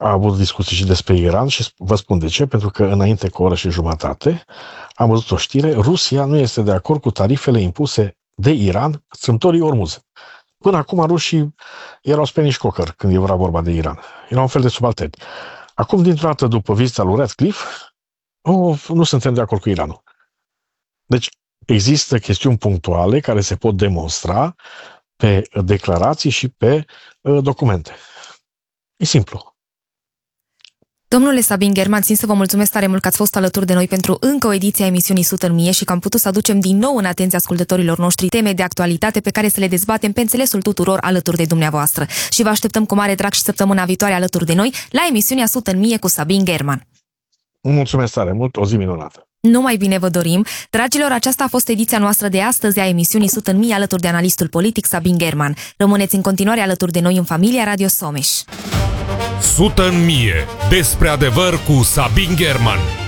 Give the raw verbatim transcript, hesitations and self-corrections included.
a avut discuții și despre Iran și vă spun de ce, pentru că înainte cu o oră și jumătate am văzut o știre, Rusia nu este de acord cu tarifele impuse de Iran strâmtorii Ormuz. Până acum rușii erau Spanish Cocker când era vorba de Iran. Era un fel de subalteri. Acum, dintr-o dată, după vizita lui Ratcliffe, oh, nu suntem de acord cu Iranul. Deci, există chestiuni punctuale care se pot demonstra pe declarații și pe uh, documente. E simplu. Domnule Sabin German, țin să vă mulțumesc tare mult că ați fost alături de noi pentru încă o ediție a emisiunii Sută în mie și că am putut să aducem din nou în atenția ascultătorilor noștri teme de actualitate pe care să le dezbatem pe înțelesul tuturor alături de dumneavoastră. Și vă așteptăm cu mare drag și săptămâna viitoare alături de noi la emisiunea Sută în mie cu Sabin German. Mulțumesc tare mult, o zi minunată! Numai bine vă dorim! Dragilor, aceasta a fost ediția noastră de astăzi a emisiunii Sută în mie alături de analistul politic Sabin German. Rămâneți în continuare alături de noi în familia Radio Someș. Sută în mie. Despre adevăr cu Sabin German.